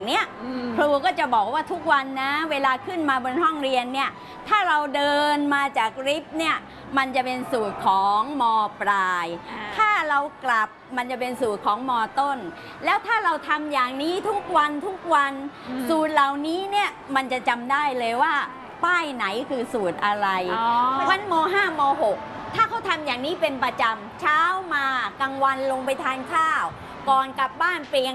เนี่ยครูก็จะบอกว่าทุกวันนะเวลาขึ้นมาบนห้องเรียนเนี่ยถ้าเราเดินมาจากลิฟต์เนี่ยมันจะเป็นสูตรของม.ปลายถ้าเรากลับมันจะเป็นสูตรของม.ต้นแล้วถ้าเราทำอย่างนี้ทุกวันสูตรเหล่านี้เนี่ยมันจะจำได้เลยว่าป้ายไหนคือสูตรอะไรวันม.5 ม.6 ถ้าเขาทำอย่างนี้เป็นประจำเช้ามากลางวันลงไปทานข้าวก่อนกลับบ้านเปลี่ยน